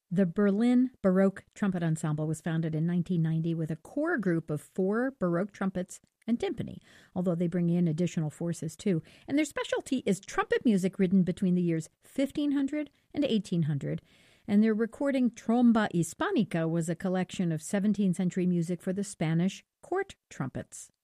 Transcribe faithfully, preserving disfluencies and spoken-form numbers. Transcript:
The Berlin Baroque Trumpet Ensemble was founded in nineteen ninety with a core group of four Baroque trumpets and timpani, although they bring in additional forces too. And their specialty is trumpet music written between the years fifteen hundred and eighteen hundred. And their recording Tromba Hispanica was a collection of seventeenth century music for the Spanish court trumpets.